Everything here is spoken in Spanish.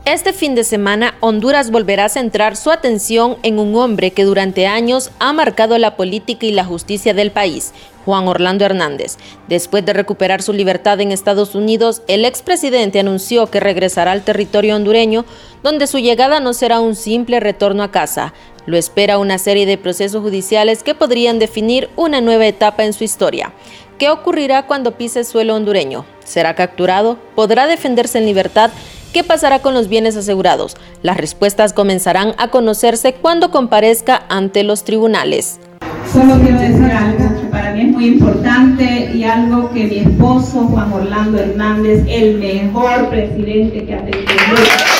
Este fin de semana, Honduras volverá a centrar su atención en un hombre que durante años ha marcado la política y la justicia del país, Juan Orlando Hernández. Después de recuperar su libertad en Estados Unidos, el expresidente anunció que regresará al territorio hondureño, donde su llegada no será un simple retorno a casa. Lo espera una serie de procesos judiciales que podrían definir una nueva etapa en su historia. ¿Qué ocurrirá cuando pise suelo hondureño? ¿Será capturado? ¿Podrá defenderse en libertad? ¿Qué pasará con los bienes asegurados? Las respuestas comenzarán a conocerse cuando comparezca ante los tribunales. Solo quiero decir algo que para mí es muy importante y algo que mi esposo Juan Orlando Hernández, el mejor presidente que ha tenido Honduras.